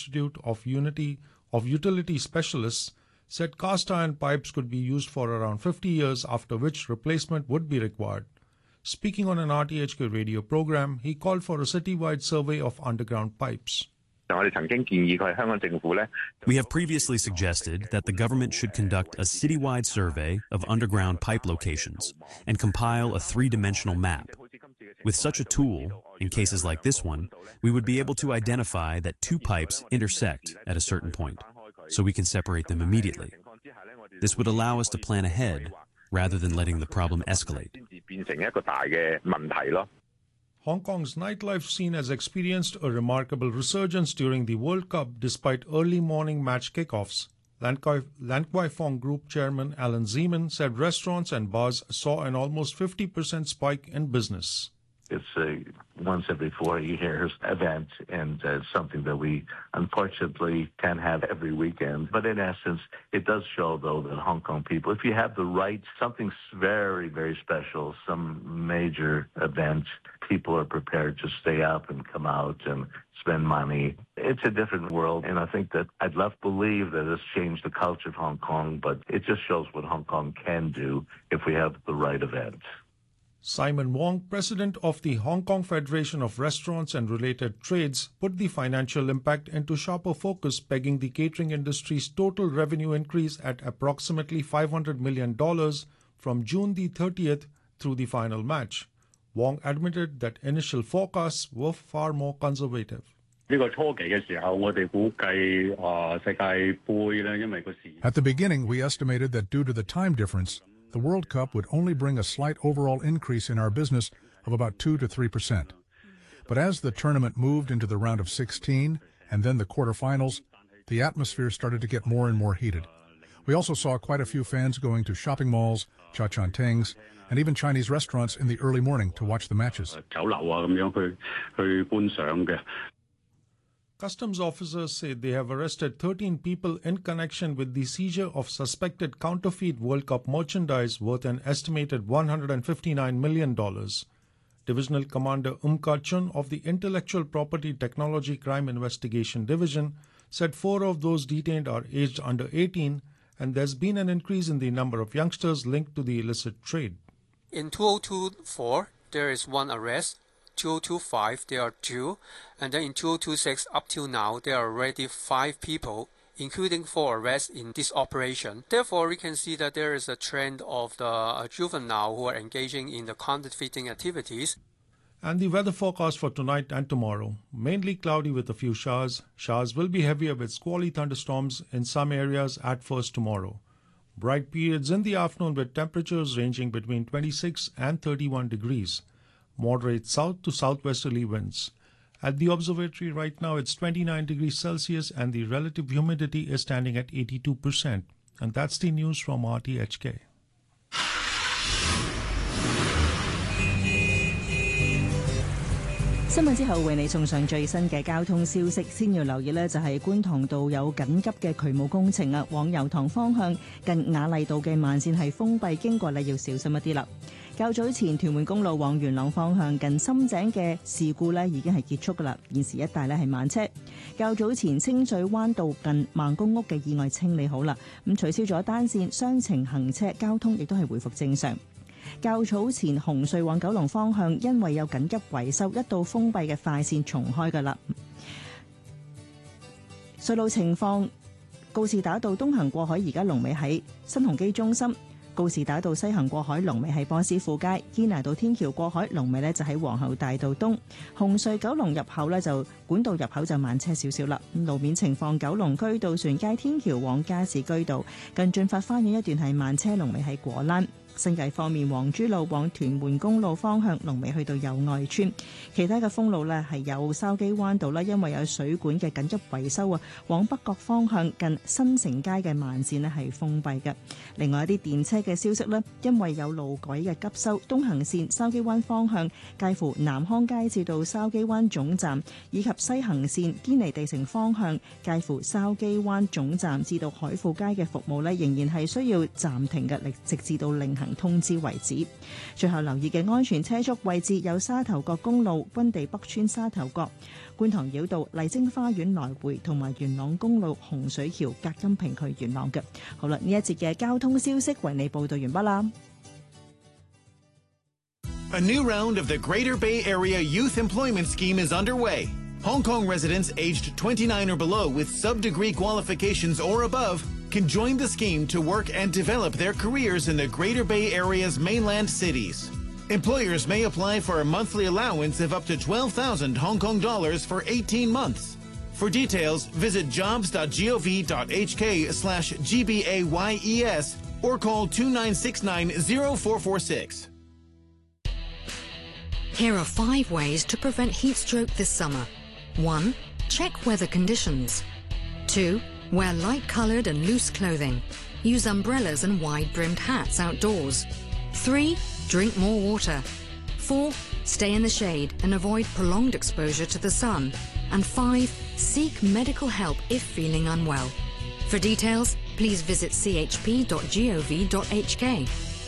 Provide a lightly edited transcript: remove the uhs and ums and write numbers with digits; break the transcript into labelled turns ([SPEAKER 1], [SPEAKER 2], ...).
[SPEAKER 1] Institute of Utility Specialists, said cast iron pipes could be used for around 50 years, after which replacement would be required. Speaking on an RTHK radio program, he called for a citywide survey of underground pipes.
[SPEAKER 2] We have previously suggested that the government should conduct a citywide survey of underground pipe locations and compile a three-dimensional map. With such a tool, in cases like this one, we would be able to identify that two pipes intersect at a certain point, so we can separate them immediately. This would allow us to plan ahead rather than letting the problem escalate.
[SPEAKER 1] Hong Kong's nightlife scene has experienced a remarkable resurgence during the World Cup despite early morning match kickoffs. Lan Kwai Fong Group Chairman Alan Zeman said restaurants and bars saw an almost 50% spike in business.
[SPEAKER 3] It's a once every 4 years event, and something that we unfortunately can't have every weekend. But in essence, it does show, though, that Hong Kong people, if you have the right, something very, very special, some major event, people are prepared to stay up and come out and spend money. It's a different world, and I think that I'd love to believe that it's changed the culture of Hong Kong, but it just shows what Hong Kong can do if we have the right event.
[SPEAKER 1] Simon Wong, president of the Hong Kong Federation of Restaurants and Related Trades, put the financial impact into sharper focus, pegging the catering industry's total revenue increase at approximately $500 million from June the 30th through the final match. Wong admitted that initial forecasts were far more conservative.
[SPEAKER 4] At
[SPEAKER 5] the beginning, we estimated that due to the time difference, the World Cup would only bring a slight overall increase in our business of about 2 to 3%. But as the tournament moved into the round of 16 and then the quarterfinals, the atmosphere started to get more and more heated. We also saw quite a few fans going to shopping malls, cha-chan-tengs, and even Chinese restaurants in the early morning to watch the matches.
[SPEAKER 1] Customs officers say they have arrested 13 people in connection with the seizure of suspected counterfeit World Cup merchandise worth an estimated $159 million. Divisional Commander Ka Chun of the Intellectual Property Technology Crime Investigation Division said 4 of those detained are aged under 18, and there's been an increase in the number of youngsters linked to the illicit trade.
[SPEAKER 6] In 2024, there is 1 arrest. 2025, there are 2, and then in 2026 up till now, there are already 5 people, including 4 arrests in this operation. Therefore, we can see that there is a trend of the juvenile who are engaging in the counterfeiting activities.
[SPEAKER 1] And the weather forecast for tonight and tomorrow: mainly cloudy with a few showers. Showers will be heavier with squally thunderstorms in some areas at first tomorrow. Bright periods in the afternoon with temperatures ranging between 26 and 31 degrees. Moderate south to southwesterly winds. At the observatory right now, it's 29 degrees Celsius and the relative humidity is standing at 82%. And that's the news from RTHK.
[SPEAKER 7] 新聞之後為你送上最新嘅交通消息。先要留意呢，就係觀塘道有緊急嘅渠務工程啊，往油塘方向近雅麗道嘅慢線係封閉，經過你要小心一啲啦。較早前屯門公路往元朗方向近深井嘅事故呢已經係結束㗎啦，現時一帶呢係慢車。較早前清水灣道近孟公屋嘅意外清理好啦，咁取消咗單線雙程行車，交通亦都係回復正常。較早前紅隧往九龍方向因為有緊急維修，一度封閉嘅快線重開㗎啦。隧路情況：告士打道東行過海而家龍尾喺新鴻基中心。告士打道西行過海龍尾喺波斯富街，堅拿道天橋過海龍尾呢就喺皇后大道東。紅隧九龍入口呢就管道入口就慢車少少啦。路面情況：九龍區渡船街天橋往加士居道近駿發花園一段係慢車，龍尾喺果欄。新界方面，黃珠路往屯門公路方向龍尾去到友愛村，其他嘅封路呢係有筲箕灣道啦，因為有水管嘅緊急維修啊，往北角方向近新城街嘅慢線呢係封閉嘅。另外一啲電車嘅消息呢，因為有路改嘅急修，東行線筲箕灣方向介乎南康街至到筲箕灣總站，以及西行線堅尼地城方向介乎筲箕灣總站至到海富街嘅服務呢，仍然係需要暫停嘅，直至到另行行通知為止。最後留意嘅安全車速位置有沙頭角公路、軍地北村沙頭角、觀塘繞道麗晶花園來回同埋元朗公路洪水橋隔音屏去元朗嘅。好啦，呢一節嘅交通消息為你報道完畢啦。
[SPEAKER 4] A new round of the Greater Bay Area Youth Employment Scheme is underway. Hong Kong residents aged 29 or below with sub-degree qualifications or above can join the scheme to work and develop their careers in the Greater Bay Area's mainland cities. Employers may apply for a monthly allowance of up to 12,000 Hong Kong dollars for 18 months. For details, visit jobs.gov.hk/GBAYES or call 2969-0446.
[SPEAKER 8] Here are 5 ways to prevent heat stroke this summer. 1. Check weather conditions. 2. Wear light-coloured and loose clothing. Use umbrellas and wide-brimmed hats outdoors. 3. Drink more water. 4. Stay in the shade and avoid prolonged exposure to the sun. And 5. Seek medical help if feeling unwell. For details, please visit chp.gov.hk.